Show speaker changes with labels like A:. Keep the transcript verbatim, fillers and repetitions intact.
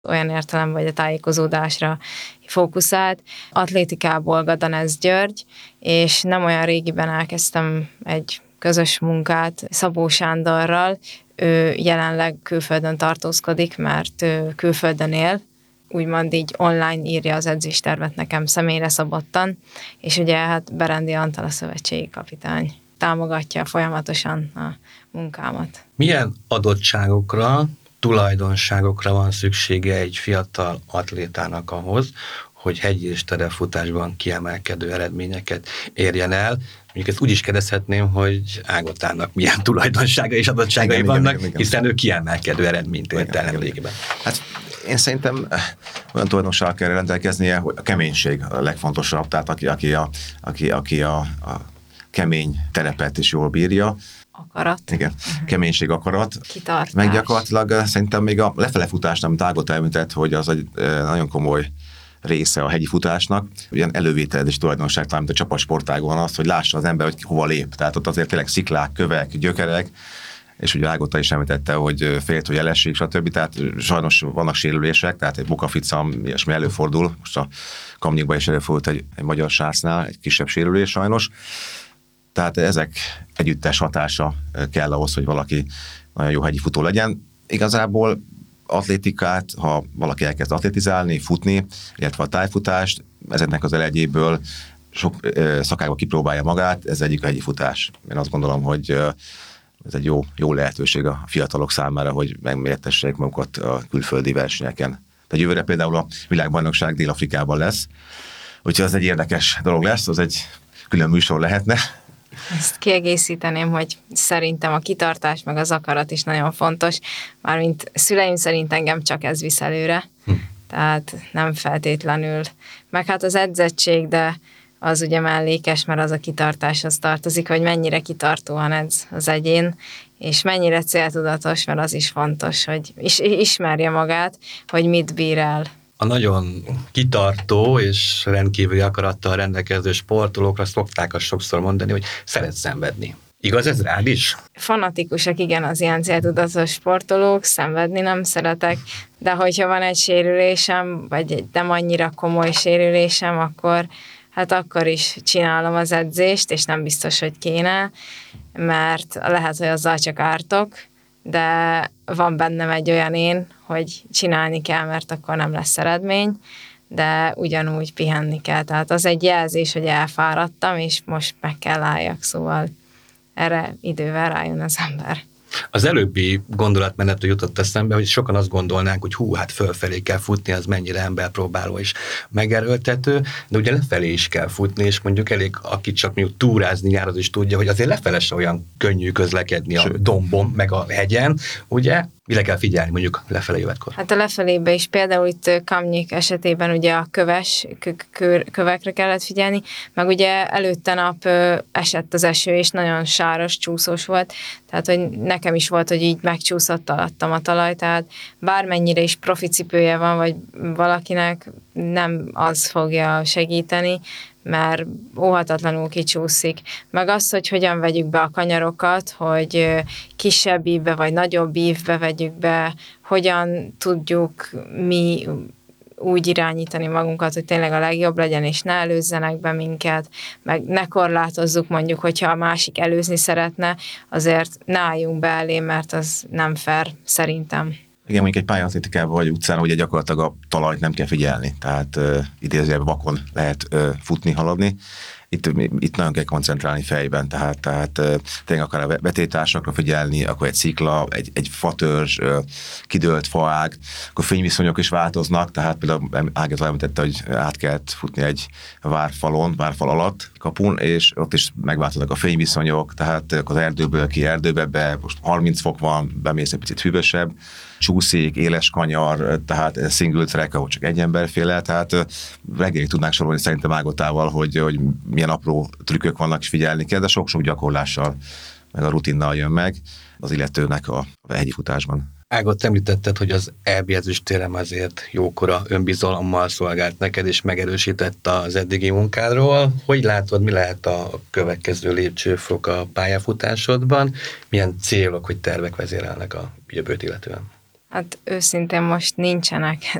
A: olyan értelemben, hogy a tájékozódásra fókuszált. Atlétikából Gadanez György, és nem olyan régiben elkezdtem egy közös munkát Szabó Sándorral. Ő jelenleg külföldön tartózkodik, mert ő külföldön él, úgymond így online írja az edzéstervet nekem személyre szabottan, és ugye hát Berendi Antal a szövetségi kapitány támogatja folyamatosan a munkámat.
B: Milyen adottságokra, tulajdonságokra van szüksége egy fiatal atlétának ahhoz, hogy hegyi és terepfutásban kiemelkedő eredményeket érjen el? Mondjuk ezt úgy is kérdezhetném, hogy Ágotának milyen tulajdonságai és adottságai igen, vannak, igen, igen, hiszen igen. ő kiemelkedő eredményt ért el nemrégiben.
C: Hát én szerintem olyan tulajdonsággal kell rendelkeznie, hogy a keménység a legfontosabb, tehát aki, aki, a, aki, aki a, a kemény terepet is jól bírja.
A: Akarat.
C: Igen, uh-huh. keménység, akarat.
A: Kitartás.
C: Meg gyakorlatilag szerintem még a lefele futás, amit Ágot elmített, hogy az egy nagyon komoly része a hegyi futásnak, ilyen elővételezés tulajdonság, talán, mint a csapatsportágon az, hogy lássa az ember, hogy hova lép. Tehát ott azért tényleg sziklák, kövek, gyökerek, és ugye Ágota is említette, hogy félt, hogy elesik, stb. Tehát sajnos vannak sérülések, tehát egy bukaficam, ilyesmi előfordul. Most a Kamnyikban is előfordult egy, egy magyar sásznál, egy kisebb sérülés sajnos. Tehát ezek együttes hatása kell ahhoz, hogy valaki nagyon jó hegyi futó legyen. Igazából atlétikát, ha valaki elkezd atlétizálni, futni, illetve a tájfutást, ezeknek az elegyéből sok szakákban kipróbálja magát, ez egyik a hegyi futás. Én azt gondolom, hogy ez egy jó, jó lehetőség a fiatalok számára, hogy megmérettessék magukat a külföldi versenyeken. Tehát jövőre például a világbajnokság Dél-Afrikában lesz, úgyhogy az egy érdekes dolog lesz, az egy külön műsor lehetne.
A: Ezt kiegészíteném, hogy szerintem a kitartás meg az akarat is nagyon fontos, mármint szüleim szerint engem csak ez visz előre, hm. tehát nem feltétlenül. Meg hát az edzettség, de az ugye mellékes, mert az a kitartáshoz tartozik, hogy mennyire kitartóan edz az egyén, és mennyire céltudatos, mert az is fontos, hogy is, ismerje magát, hogy mit bír el.
B: A nagyon kitartó és rendkívüli akarattal rendelkező sportolókra szokták azt sokszor mondani, hogy szeret szenvedni. Igaz ez rád is?
A: Fanatikusak, igen, az ilyen céltudatos sportolók, szenvedni nem szeretek, de hogyha van egy sérülésem, vagy egy nem annyira komoly sérülésem, akkor hát akkor is csinálom az edzést, és nem biztos, hogy kéne, mert lehet, hogy azzal csak ártok, de van bennem egy olyan én, hogy csinálni kell, mert akkor nem lesz eredmény, de ugyanúgy pihenni kell. Tehát az egy jelzés, hogy elfáradtam, és most meg kell álljak, szóval erre idővel rájön az ember.
B: Az előbbi gondolatmenetről jutott eszembe, hogy sokan azt gondolnánk, hogy hú, hát fölfelé kell futni, az mennyire emberpróbáló és megerőltető, de ugye lefelé is kell futni, és mondjuk elég, aki csak mondjuk túrázni jár, az is tudja, hogy azért lefele se olyan könnyű közlekedni a dombon, meg a hegyen, ugye? Mire kell figyelni mondjuk lefele jövetkor?
A: Hát a lefelébe is például itt Kamnyik esetében ugye a köves kövekre kellett figyelni, meg ugye előtte nap esett az eső, és nagyon sáros, csúszós volt, tehát hogy nekem is volt, hogy így megcsúszott alattam a talaj, tehát bármennyire is profi cipője van, vagy valakinek nem az fogja segíteni, mert óhatatlanul kicsúszik. Meg az, hogy hogyan vegyük be a kanyarokat, hogy kisebb ívbe vagy nagyobb ívbe vegyük be, hogyan tudjuk mi úgy irányítani magunkat, hogy tényleg a legjobb legyen, és ne előzzenek be minket, meg ne korlátozzuk mondjuk, hogyha a másik előzni szeretne, azért ne álljunk be elé, mert az nem fair, szerintem.
C: Igen, mondjuk egy pályaatlétikában vagy utcán, ugye gyakorlatilag a talajt nem kell figyelni, tehát uh, idézőjelben vakon lehet uh, futni, haladni. Itt, itt nagyon kell koncentrálni fejben, tehát, tehát uh, tényleg akár a vetétársakra figyelni, akkor egy szikla, egy, egy fatörzs, uh, kidőlt faág, akkor fényviszonyok is változnak, tehát például Ágazó említette, hogy át kellett futni egy várfalon, várfal alatt kapun, és ott is megváltoznak a fényviszonyok, tehát az erdőből ki erdőbe be, most harminc fok van, bemész egy picit hűvösebb, csúszik, éles kanyar, tehát single track, ahol csak egy ember fél el, tehát reggelig tudnánk sorolni szerintem Ágotával, hogy, hogy milyen apró trükkök vannak, és figyelni kell, de sok-sok gyakorlással, meg a rutinnal jön meg az illetőnek a hegyi futásban.
B: Ágot, említetted, hogy az é bé ezüstérem azért jókora önbizalommal szolgált neked, és megerősített az eddigi munkádról. Hogy látod, mi lehet a következő lépcsőfok a pályafutásodban? Milyen célok, hogy tervek vezérelnek a jövőt illetően?
A: Hát őszintén most nincsenek